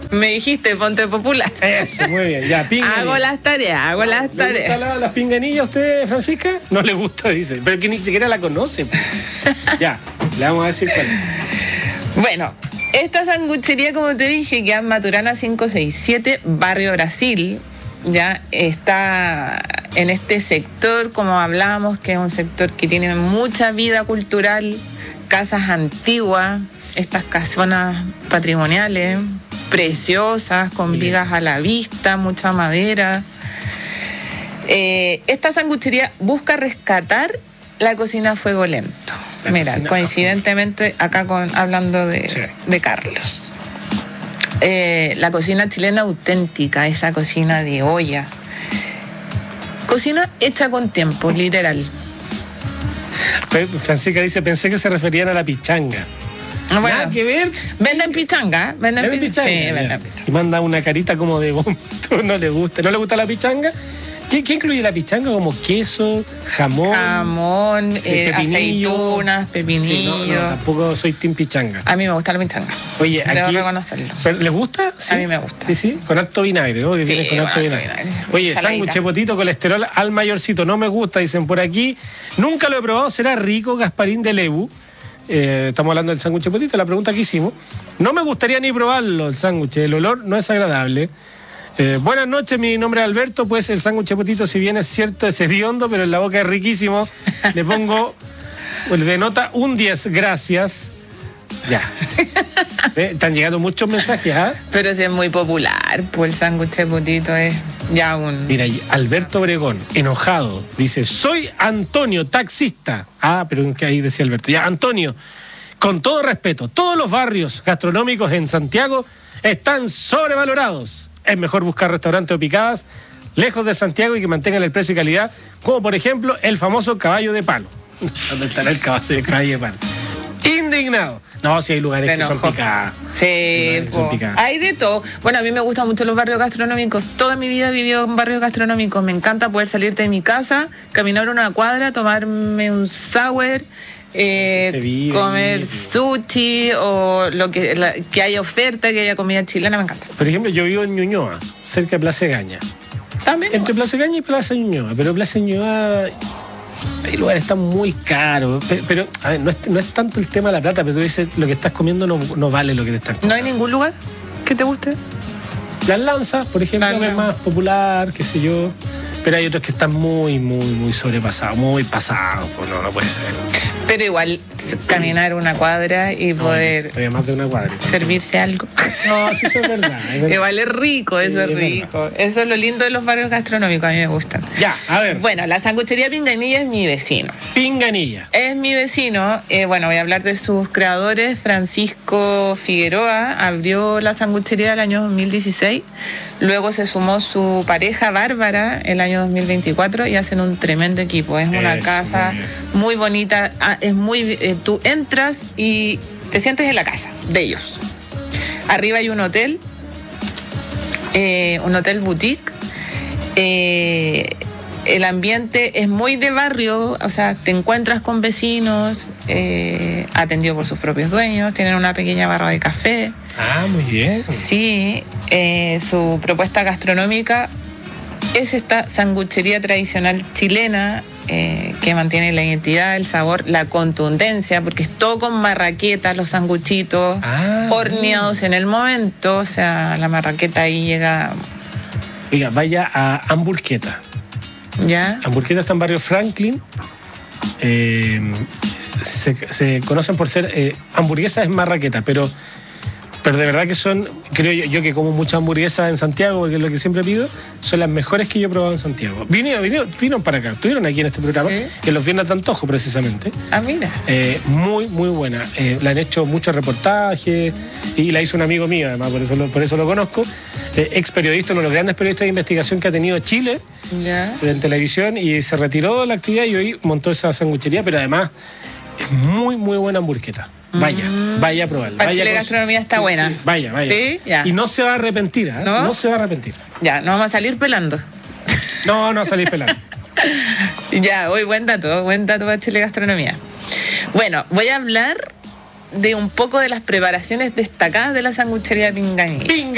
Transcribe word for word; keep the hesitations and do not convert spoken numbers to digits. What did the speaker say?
Me dijiste, ponte popular. Eso, muy bien, ya, pinganilla. Hago las tareas, hago las ¿Le tareas. gusta la, las pinganillas a usted, Francisca? No le gusta, dice, pero que ni siquiera la conoce. Ya, le vamos a decir cuál es. Bueno, esta sanguchería, como te dije, queda en Maturana cinco seis siete, Barrio Brasil. Ya está en este sector, como hablábamos, que es un sector que tiene mucha vida cultural, casas antiguas, estas casonas patrimoniales, preciosas, con vigas a la vista, mucha madera. Eh, esta sanguchería busca rescatar la cocina a fuego lento. La Mira, coincidentemente acá con, hablando de, sí. de Carlos. Eh, la cocina chilena auténtica, esa cocina de olla. Cocina hecha con tiempo, literal. Francisca dice, pensé que se referían a la pichanga. Bueno, nada que ver. Venden pichanga, venden, ¿Venden pichanga? Sí, venden pichanga. Y manda una carita como de vómito, no le gusta. ¿No le gusta la pichanga? ¿Qué, qué incluye la pichanga? Como queso, jamón, jamón, eh, pepinillo. aceitunas, pepinillo. Sí, no, no, tampoco soy team pichanga. A mí me gusta la pichanga. Oye, debo aquí, reconocerlo. ¿les gusta? ¿Sí? A mí me gusta. Sí, sí, con alto vinagre, ¿no? Que sí, viene con alto vinagre. vinagre. Oye, sándwich de potito, colesterol al mayorcito, no me gusta, dicen por aquí. Nunca lo he probado, ¿será rico? Gasparín de Lebu. Eh, estamos hablando del sándwich de potito, la pregunta que hicimos. No me gustaría ni probarlo, el sándwich, el olor no es agradable. Eh, buenas noches, mi nombre es Alberto. Pues el sándwich de potito, si bien es cierto, es hediondo, pero en la boca es riquísimo. Le pongo de nota un diez, gracias. Ya. ¿Eh? Están llegando muchos mensajes, ¿ah? ¿eh? Pero si es muy popular, pues el sándwich de potito es ya un... Mira, Alberto Obregón, enojado, dice, soy Antonio, taxista. Ah, pero que ahí decía Alberto. Ya, Antonio, con todo respeto, todos los barrios gastronómicos en Santiago están sobrevalorados. Es mejor buscar restaurantes o picadas lejos de Santiago y que mantengan el precio y calidad, como por ejemplo el famoso caballo de palo. ¿Dónde estará el caballo de, caballo de palo? Indignado. No, si hay lugares que son picadas. Sí, son picadas. Hay de todo. Bueno, a mí me gustan mucho los barrios gastronómicos. Toda mi vida he vivido en barrios gastronómicos. Me encanta poder salirte de mi casa, caminar una cuadra, tomarme un sour, eh, vive, comer vive. sushi o lo que, la, que haya oferta, que haya comida chilena, me encanta. Por ejemplo, yo vivo en Ñuñoa, cerca de Plaza Egaña. También. Entre Plaza Egaña y Plaza Ñuñoa, pero Plaza Ñuñoa... Hay lugares están muy caros, pero, pero a ver, no es, no es tanto el tema de la plata, pero tú dices, lo que estás comiendo no, no vale lo que te están comiendo. ¿No hay ningún lugar que te guste? Las Lanzas, por ejemplo, es más popular, qué sé yo, pero hay otros que están muy, muy, muy sobrepasados, muy pasados, pues no, no puede ser. Pero igual, caminar una cuadra y no, poder estoy más de una cuadra. servirse algo. No, sí, eso es verdad. Es verdad. Igual es rico, eso sí, es rico. Es eso es lo lindo de los barrios gastronómicos, a mí me gustan. Ya, a ver. Bueno, la sanguchería Pinganilla es mi vecino. Pinganilla. Es mi vecino. Eh, bueno, voy a hablar de sus creadores. Francisco Figueroa abrió la sanguchería el año dos mil dieciséis. Luego se sumó su pareja Bárbara el año dos mil veinticuatro y hacen un tremendo equipo. Es una es, casa muy, muy bonita. Ah, es muy, eh, tú entras y te sientes en la casa de ellos. Arriba hay un hotel, eh, un hotel boutique. Eh, el ambiente es muy de barrio, o sea, te encuentras con vecinos, eh, atendido por sus propios dueños, tienen una pequeña barra de café. Ah, muy bien. Sí, eh, su propuesta gastronómica es esta sanguchería tradicional chilena, eh, que mantiene la identidad, el sabor, la contundencia, porque es todo con marraqueta, los sanguchitos, ah, horneados bien. En el momento, o sea, la marraqueta ahí llega... Oiga, vaya a Hamburgueta. ¿Ya? Hamburgueta está en barrio Franklin. Eh, se, se conocen por ser eh, hamburguesas en marraqueta, pero... Pero de verdad que son, creo yo, yo que como muchas hamburguesas en Santiago, porque es lo que siempre pido, son las mejores que yo he probado en Santiago. Vinieron, vinieron, vinieron para acá, estuvieron aquí en este programa, ¿sí? Que los viernes de antojo, precisamente. Ah, mira. Eh, muy, muy buena. Eh, la han hecho muchos reportajes y la hizo un amigo mío, además, por eso lo, por eso lo conozco. Eh, ex periodista, uno de los grandes periodistas de investigación que ha tenido Chile, ya, en televisión, y se retiró de la actividad y hoy montó esa sanguchería, pero además es muy, muy buena hamburgueta. Vaya, mm. vaya a probarla. Para Chile gastronomía está sí, buena. Sí, vaya, vaya. ¿Sí? Ya. Y no se va a arrepentir, ¿eh? ¿No? No se va a arrepentir. Ya, no vamos a salir pelando. No, no va a salir pelando. Ya, hoy buen dato, buen dato para Chile Gastronomía. Bueno, voy a hablar de un poco de las preparaciones destacadas de la sanguchería Pinganilla.